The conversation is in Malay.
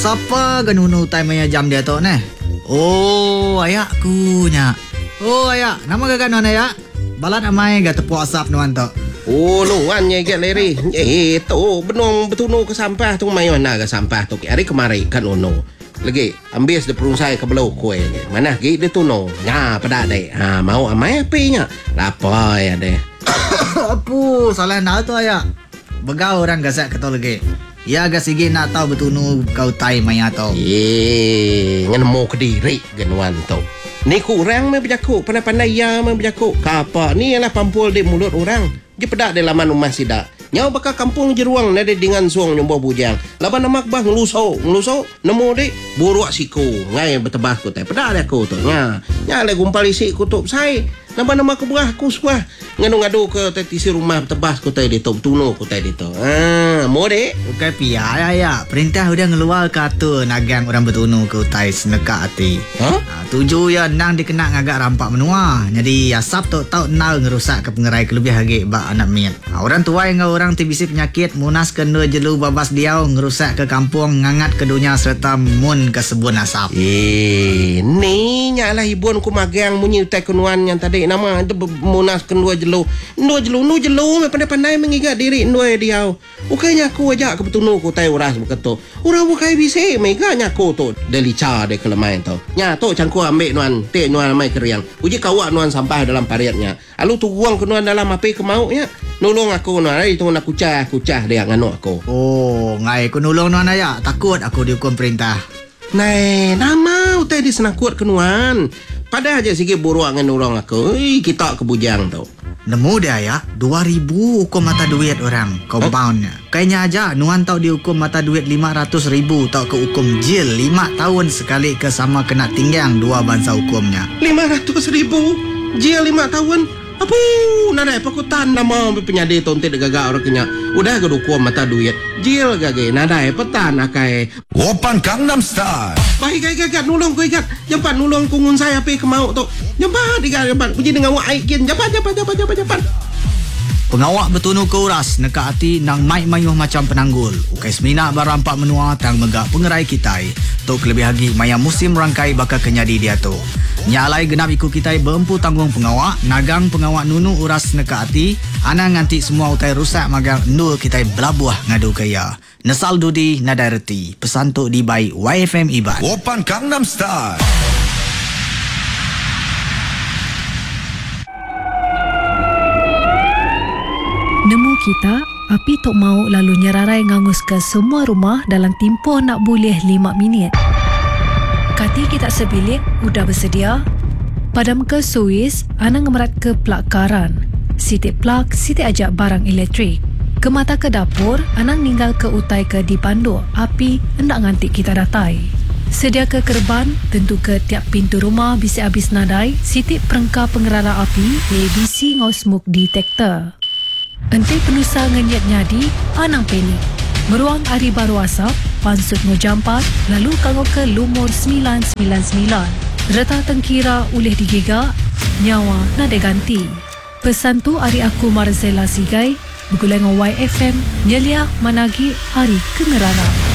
Siapa genunu time yang jam dia tu ne? Oh, ayakku nya. Oh, ayak. Nama gak non ayak? Balat amai gak tepuk asap nuan tu. Oh, nuan nya get leri. Tu benong betunu ke sampah tu mai mana ke sampah tu. Hari kemari kan ono. Lagi ambil de perungsai ke belau kue. Mana gi de tuno. Nya pada dek. Ha mau amai apinya. Lapa ya deh. Apu, salah nak tu ayak. Begau orang gasak kata lagi. Ya agak sige nak tahu betunu kau tai maya tau. Ngan mau ke diri genuan tau. Ni kurang me berjaku, pandai-pandai ya me berjaku. Kapa ni ialah pampul di mulut orang. Dia pedak di laman rumah sidak. Nyau bakal kampung jeruang nade dengan suang nyombo bujang. Laban namak bah ngeluso nemu dek buruk siku. Ngai betebah ku teh. Pedak dia ku tu. Nya le gumpal isi kutup sai. Laban nama ku berah ku suah. Ngadu-ngadu ke tetisi rumah betebah ku teh di top tuno ku teh di tu. Mau dek. Bukan pia ya. Perintah udah ngeluar kata nagang orang betunu ke utai seneka hati. Tuju ya nang dikena ngagak rampak menua. Jadi asap tu tau nal ngerusak ke pengerai kelebih hagi bak anak miat. Orang tua yang orang tibisi penyakit munas kena jelu babas diau ngerusak ke kampung ngangat ke dunia serta mun ke sebun asap. Ni nyalah ibun ku magang munyi utai kenuan yang tadi nama munas kedua jelu. Nu jelu pandai-pandai mengingat diri ndua diau. Ukainya aku ajak ke betunu ku tai uras beketu. Urang bukai bisi meganya aku tu delica de kelemain tu. Nya tu cangku ambil nuan te nuan mai keriang. Uji kawak nuan sampah dalam pariatnya. Alu tu buang ke nuan dalam api kemau nya. Nolong aku nuan itu nak kucah dia nganu aku. Oh, ngai ku nolong nuan aya. Takut aku dihukum perintah. Nai, nama utai di senakut ke nuan. Pada aja sikit buruak dengan nolong aku. Kita ke bujang tu. Nemu dia ya, 2,000 hukum mata duit orang, compoundnya. Kayaknya aja, nuan tau dihukum mata duit 500,000 tau ke hukum jil 5 tahun sekali ke sama kena tinggang 2 bangsa hukumnya. 500,000? Jil 5 tahun? Apa? Nadai pakutan nama penyadi tonte de gaga orang kenya. Udah ke hukum mata duit. Jil gage nadai petan akai. Open Gangnam Style. Baik gag nulung ku ikat. Jampan nulung kungun saya api kemau tu. Jampan jampan. Puji dengan wak aikin. Jampan. Pengawak betunu ke uras neka hati nang mai mayuh macam penanggul. Ukai semina barampak menua tang megak pengerai kitai. Tok lebih lagi maya musim rangkai bakal kenyadi dia tu. Nyalai genap ikut kitai berempu tanggung pengawak, nagang pengawak nunu uras neka hati, ana nganti semua utai rusak magang nul kitai belabuah ngadu kaya. Nesal dudi nadai reti. Pesan tu di by YFM Iban. Open Gangnam Style. Nemu kita, api tok mau lalu nyerarai ngangus ke semua rumah dalam tempoh nak boleh 5 minit. Kati kita sebilik, udah bersedia? Padam ke Suis, ana ngemerat ke plak karan. Sitik plak, sitik ajak barang elektrik. Ke mata ke dapur, anang ninggal ke utai ke dipandu. Api, hendak ngantik kita datai. Sedia ke kerban, tentu ke tiap pintu rumah bisa habis nadai. Sitik perengkah pengerara api, ABC ngau smoke detector. Entik penusa ngenyat nyadi, anang penik. Meruang hari baru asap, pansut ngojampat, lalu kanggo ke lumur 999. Reta tengkira ulih digigak, nyawa nade ganti. Pesan tu hari aku Marzela Sigai, bergulai dengan YFM, nyelia managi hari kengerana.